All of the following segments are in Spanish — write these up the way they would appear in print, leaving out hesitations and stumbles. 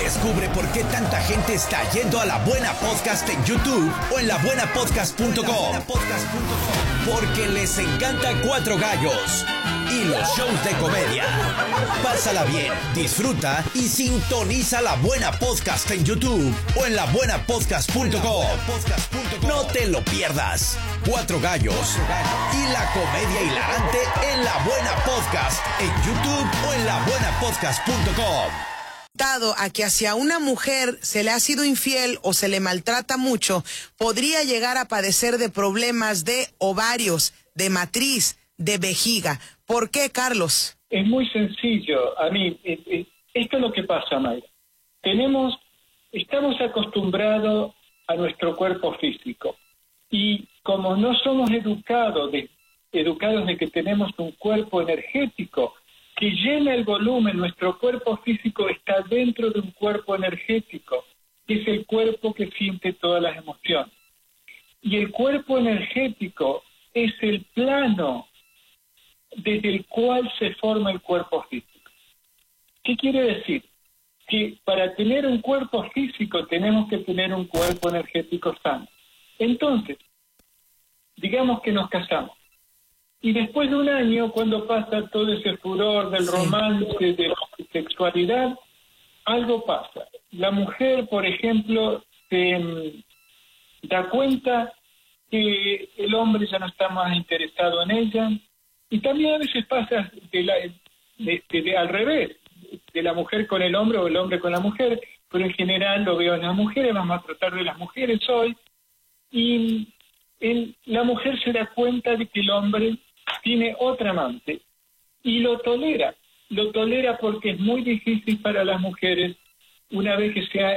Descubre por qué tanta gente está yendo a La Buena Podcast en YouTube o en labuenapodcast.com. Porque les encanta Cuatro Gallos y los shows de comedia. Pásala bien, disfruta y sintoniza La Buena Podcast en YouTube o en labuenapodcast.com. No te lo pierdas. Cuatro Gallos y la comedia hilarante en La Buena Podcast en YouTube o en labuenapodcast.com. Dado a que hacia una mujer se le ha sido infiel o se le maltrata mucho, podría llegar a padecer de problemas de ovarios, de matriz, de vejiga. ¿Por qué, Carlos? Es muy sencillo. A mí, esto es lo que pasa, Mayra. Estamos acostumbrados a nuestro cuerpo físico y como no somos educados de que tenemos un cuerpo energético que llena el volumen, nuestro cuerpo físico está dentro de un cuerpo energético, que es el cuerpo que siente todas las emociones. Y el cuerpo energético es el plano desde el cual se forma el cuerpo físico. ¿Qué quiere decir? Que para tener un cuerpo físico tenemos que tener un cuerpo energético sano. Entonces, digamos que nos casamos. Y después de un año, cuando pasa todo ese furor del romance, de la sexualidad, algo pasa. La mujer, por ejemplo, se da cuenta que el hombre ya no está más interesado en ella. Y también a veces pasa al revés, de la mujer con el hombre o el hombre con la mujer, pero en general lo veo en las mujeres, vamos a tratar de las mujeres hoy. Y la mujer se da cuenta de que el hombre tiene otra amante y lo tolera porque es muy difícil para las mujeres, una vez que se ha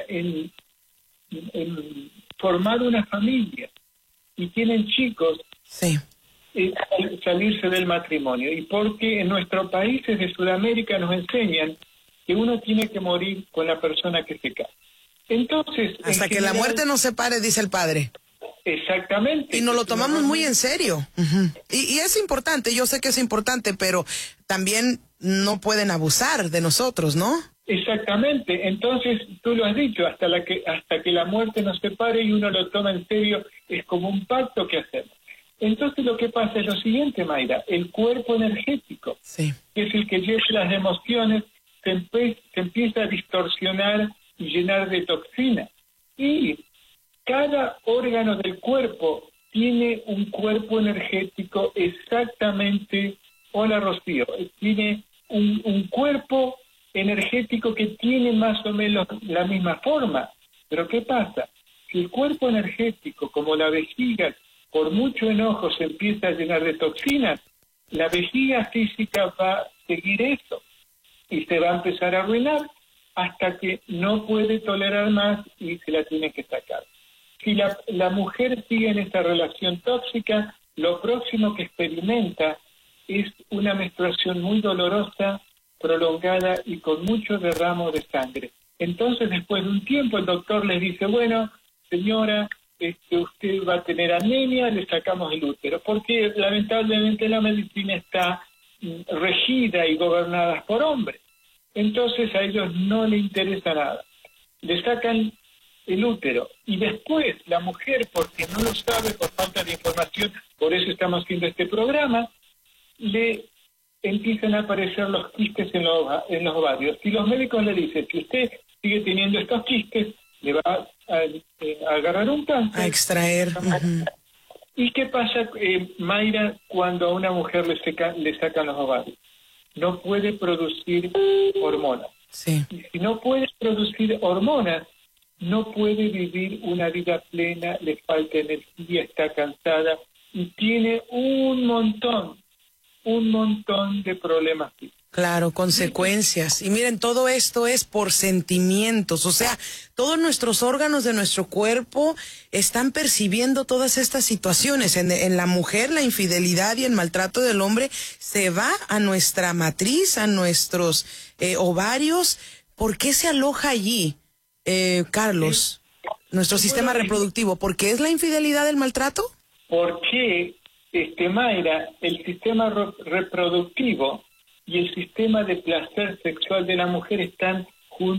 formado una familia y tienen chicos, salirse del matrimonio. Y porque en nuestros países de Sudamérica nos enseñan que uno tiene que morir con la persona que se casa. Entonces, hasta que la muerte nos separe, dice el padre. Exactamente. Y nos lo tomamos muy en serio. Y es importante, yo sé que es importante, pero también no pueden abusar de nosotros, ¿no? Exactamente. Entonces, tú lo has dicho, hasta que la muerte nos separe y uno lo toma en serio, es como un pacto que hacemos. Entonces lo que pasa es lo siguiente, Mayra, el cuerpo energético, que es el que lleva las emociones, se empieza a distorsionar y llenar de toxinas. Y cada órgano del cuerpo tiene un cuerpo energético exactamente, hola Rocío, tiene un cuerpo energético que tiene más o menos la misma forma. Pero ¿qué pasa? Si el cuerpo energético, como la vejiga, por mucho enojo se empieza a llenar de toxinas, la vejiga física va a seguir eso y se va a empezar a arruinar hasta que no puede tolerar más y se la tiene que sacar. Si la mujer sigue en esta relación tóxica, lo próximo que experimenta es una menstruación muy dolorosa, prolongada y con mucho derramo de sangre. Entonces, después de un tiempo, el doctor les dice, bueno, señora, usted va a tener anemia, le sacamos el útero, porque lamentablemente la medicina está regida y gobernada por hombres. Entonces a ellos no les interesa nada. Le sacan el útero y después la mujer, porque no lo sabe por falta de información, por eso estamos haciendo este programa, le empiezan a aparecer los quistes en los ovarios. Y los médicos le dicen, si usted sigue teniendo estos quistes, le va a agarrar un cáncer. A extraer. ¿Y qué pasa, Mayra, cuando a una mujer le sacan los ovarios? No puede producir hormonas. Y si no puede producir hormonas, no puede vivir una vida plena, le falta energía, está cansada y tiene un montón de problemas físicos. Claro, consecuencias. Y miren, todo esto es por sentimientos. O sea, todos nuestros órganos de nuestro cuerpo están percibiendo todas estas situaciones. En la mujer, la infidelidad y el maltrato del hombre se va a nuestra matriz, a nuestros ovarios. ¿Por qué se aloja allí, Carlos, nuestro sistema reproductivo? ¿Por qué es la infidelidad el maltrato? Porque, Mayra, el sistema reproductivo y el sistema de placer sexual de la mujer están